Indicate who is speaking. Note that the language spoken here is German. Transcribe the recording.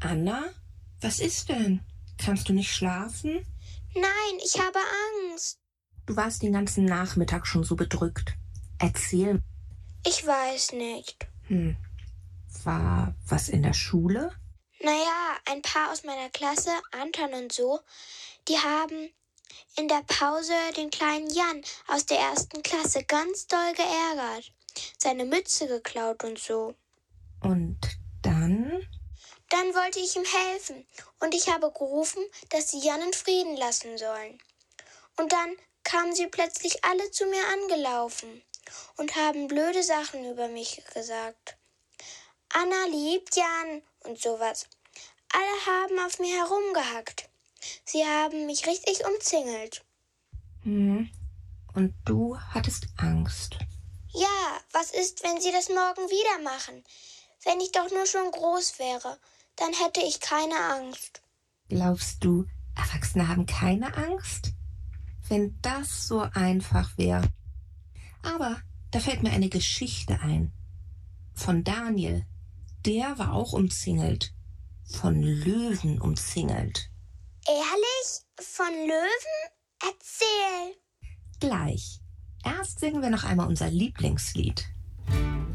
Speaker 1: Anna, was ist denn? Kannst du nicht schlafen?
Speaker 2: Nein, ich habe Angst.
Speaker 1: Du warst den ganzen Nachmittag schon so bedrückt. Erzähl.
Speaker 2: Ich weiß nicht.
Speaker 1: War was in der Schule?
Speaker 2: Naja, ein paar aus meiner Klasse, Anton und so, die haben in der Pause den kleinen Jan aus der 1. Klasse ganz doll geärgert. Seine Mütze geklaut und so.
Speaker 1: Und dann?
Speaker 2: Dann wollte ich ihm helfen und ich habe gerufen, dass sie Jan in Frieden lassen sollen. Und dann kamen sie plötzlich alle zu mir angelaufen und haben blöde Sachen über mich gesagt. Anna liebt Jan und sowas. Alle haben auf mir herumgehackt. Sie haben mich richtig umzingelt.
Speaker 1: Und du hattest Angst?
Speaker 2: Ja, was ist, wenn sie das morgen wieder machen? Wenn ich doch nur schon groß wäre, dann hätte ich keine Angst.
Speaker 1: Glaubst du, Erwachsene haben keine Angst? Wenn das so einfach wäre. Aber da fällt mir eine Geschichte ein. Von Daniel. Der war auch umzingelt. Von Löwen umzingelt.
Speaker 2: Ehrlich? Von Löwen? Erzähl.
Speaker 1: Gleich. Erst singen wir noch einmal unser Lieblingslied.